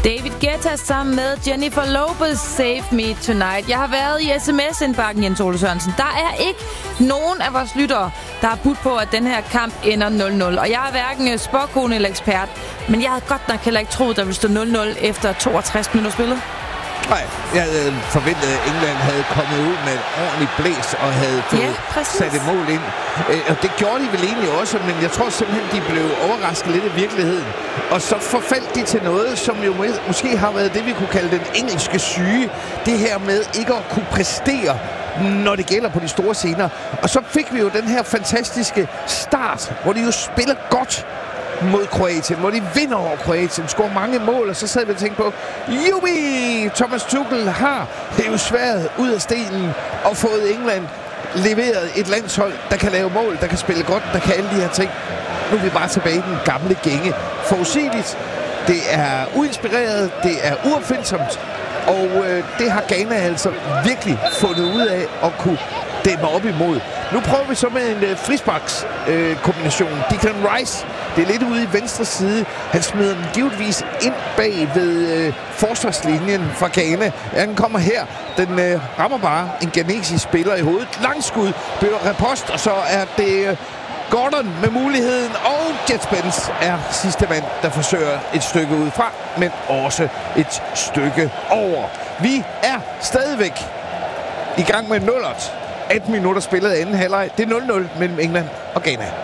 David Guetta sammen med Jennifer Lopez, Save Me Tonight. Jeg har været i sms-indbakken, Jens Ole Sørensen. Der er ikke nogen af vores lyttere, der har budt på, at den her kamp ender 0-0. Og jeg er hverken spåkone eller ekspert, men jeg havde godt nok heller ikke troet, der ville stå 0-0 efter 62 minutter spillet. Nej, jeg forventede, at England havde kommet ud med et ordentligt blæs og havde fået sat et mål ind. Og det gjorde de vel egentlig også, men jeg tror simpelthen, de blev overrasket lidt af virkeligheden. Og så forfaldt de til noget, som jo måske har været det, vi kunne kalde den engelske syge. Det her med ikke at kunne præstere, når det gælder på de store scener. Og så fik vi jo den her fantastiske start, hvor de jo spiller godt mod Kroatien, hvor de vinder over Kroatien, scorer mange mål, og så sad vi og tænkte på, jubi! Thomas Tuchel har hævet sværdet ud af stenen og fået England leveret et landshold, der kan lave mål, der kan spille godt, der kan alle de her ting. Nu er vi bare tilbage i den gamle gænge. Forudsigeligt, det er uinspireret, det er uopfindsomt, og det har Ghana altså virkelig fundet ud af at kunne dæmme op imod. Nu prøver vi så med en frisparkskombination. Declan Rice, det er lidt ude i venstre side. Han smider den givetvis ind bag ved forsvarslinjen fra Ghana. Han kommer her. Den rammer bare en ghanesisk spiller i hovedet. Langskud, bøger repost, og så er det Gordon med muligheden. Og Jet Spence er sidste mand, der forsøger et stykke udefra, men også et stykke over. Vi er stadigvæk i gang med 0-0. 18 minutter spillet af anden halvleg. Det er 0-0 mellem England og Ghana.